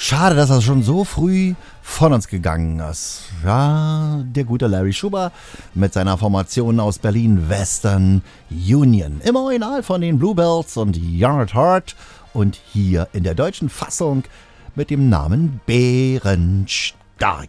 Schade, dass er schon so früh von uns gegangen ist. Ja, der gute Larry Schuber mit seiner Formation aus Berlin Western Union. Im Original von den Bluebells und Yard Heart und hier in der deutschen Fassung mit dem Namen Bärenstark.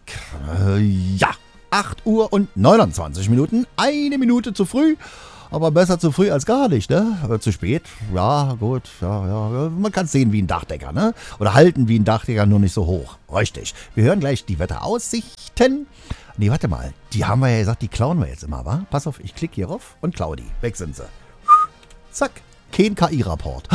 Ja, 8 Uhr und 29 Minuten, eine Minute zu früh. Aber besser zu früh als gar nicht, ne? Zu spät, ja, gut, ja. Man kann es sehen wie ein Dachdecker, ne? Oder halten wie ein Dachdecker, nur nicht so hoch. Richtig. Wir hören gleich die Wetteraussichten. Nee, warte mal. Die haben wir ja gesagt, die klauen wir jetzt immer, wa? Pass auf, ich klicke hier rauf und klau die. Weg sind sie. Zack. Kein KI-Rapport.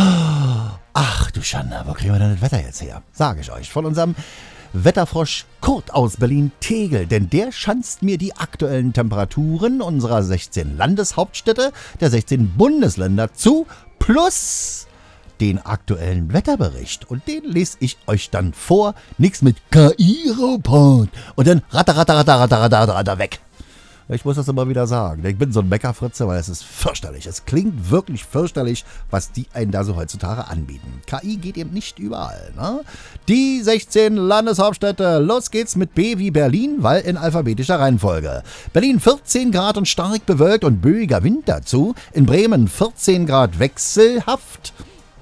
Ach du Schande, wo kriegen wir denn das Wetter jetzt her? Sage ich euch. Von unserem Wetterfrosch Kurt aus Berlin-Tegel, denn der schanzt mir die aktuellen Temperaturen unserer 16 Landeshauptstädte, der 16 Bundesländer zu, plus den aktuellen Wetterbericht. Und den lese ich euch dann vor. Nix mit KI-Rapport. Und dann ratter, weg. Ich muss das immer wieder sagen. Ich bin so ein Meckerfritze, weil es ist fürchterlich. Es klingt wirklich fürchterlich, was die einen da so heutzutage anbieten. KI geht eben nicht überall, ne? Die 16 Landeshauptstädte. Los geht's mit B wie Berlin, weil in alphabetischer Reihenfolge. Berlin 14 Grad und stark bewölkt und böiger Wind dazu. In Bremen 14 Grad wechselhaft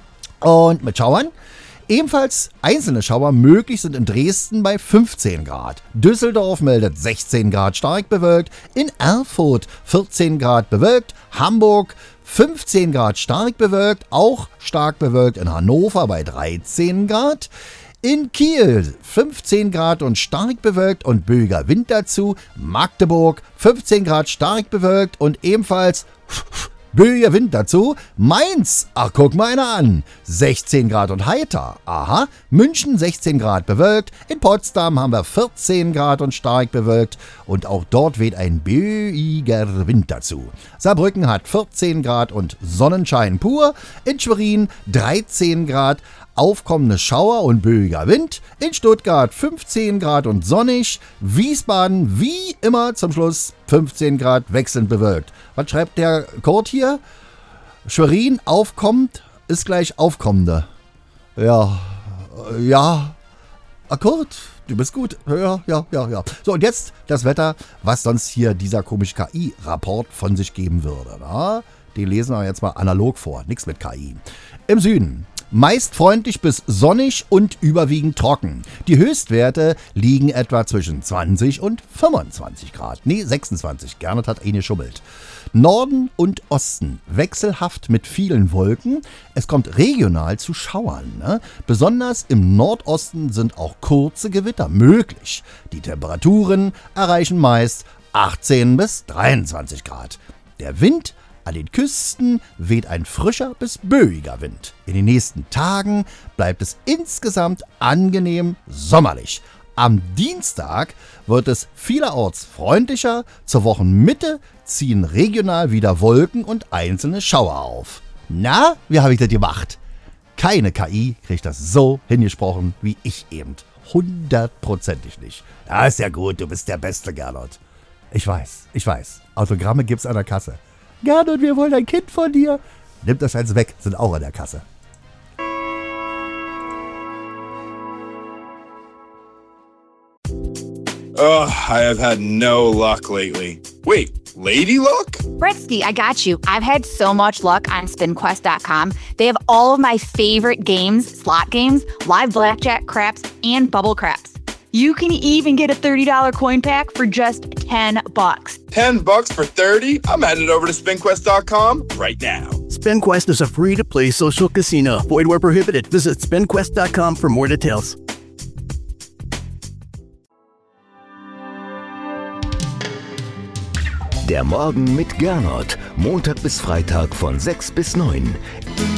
und mit Schauern. Ebenfalls einzelne Schauer möglich sind in Dresden bei 15 Grad. Düsseldorf meldet 16 Grad stark bewölkt. In Erfurt 14 Grad bewölkt. Hamburg 15 Grad stark bewölkt. Auch stark bewölkt in Hannover bei 13 Grad. In Kiel 15 Grad und stark bewölkt und böiger Wind dazu. Magdeburg 15 Grad stark bewölkt und ebenfalls böiger Wind dazu. Mainz, ach guck mal einer an, 16 Grad und heiter. Aha, München 16 Grad bewölkt. In Potsdam haben wir 14 Grad und stark bewölkt. Und auch dort weht ein böiger Wind dazu. Saarbrücken hat 14 Grad und Sonnenschein pur. In Schwerin 13 Grad, aufkommende Schauer und böiger Wind. In Stuttgart 15 Grad und sonnig. Wiesbaden wie immer zum Schluss 15 Grad wechselnd bewölkt. Was schreibt der Code hier? Schwerin aufkommt ist gleich aufkommende. Ja. Kurt, du bist gut. Ja. So, und jetzt das Wetter, was sonst hier dieser komische KI-Rapport von sich geben würde. Na? Den lesen wir jetzt mal analog vor. Nichts mit KI. Im Süden. Meist freundlich bis sonnig und überwiegend trocken. Die Höchstwerte liegen etwa zwischen 20 und 25 Grad. Nee, 26. Gernot hat geschummelt. Norden und Osten wechselhaft mit vielen Wolken. Es kommt regional zu Schauern. Ne? Besonders im Nordosten sind auch kurze Gewitter möglich. Die Temperaturen erreichen meist 18 bis 23 Grad. Der Wind an den Küsten weht ein frischer bis böiger Wind. In den nächsten Tagen bleibt es insgesamt angenehm sommerlich. Am Dienstag wird es vielerorts freundlicher. Zur Wochenmitte ziehen regional wieder Wolken und einzelne Schauer auf. Na, wie habe ich das gemacht? Keine KI kriegt das so hingesprochen wie ich eben. 100%ig nicht. Ja, ist ja gut, du bist der Beste, Gernot. Ich weiß. Autogramme gibt's an der Kasse. Gernot, wir wollen ein Kind von dir. Nimmt das eins weg, sind auch an der Kasse. Oh, I have had no luck lately. Wait, lady luck? Britsky, I got you. I've had so much luck on SpinQuest.com. They have all of my favorite games, slot games, live blackjack, craps, and bubble craps. You can even get a $30 coin pack for just $10. $10 for 30? I'm headed over to SpinQuest.com right now. SpinQuest is a free-to-play social casino. Void where prohibited. Visit SpinQuest.com for more details. Der Morgen mit Gernot. Montag bis Freitag von 6 bis 9.